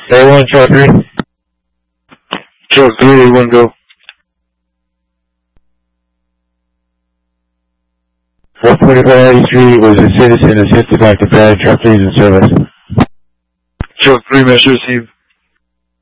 A1, Truck 3. Truck 3, A1, go. 44593 was a citizen assisted by Companion Truck 3 in service. Truck 3, measure received.